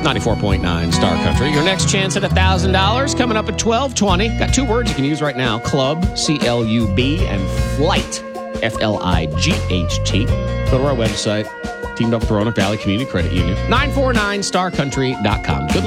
94.9 Star Country. Your next chance at $1,000 coming up at 12:20. Got two words you can use right now. Club, C-L-U-B, and flight, F-L-I-G-H-T. Go to our website, teamed up with Roanoke Valley Community Credit Union, 949starcountry.com. Good luck.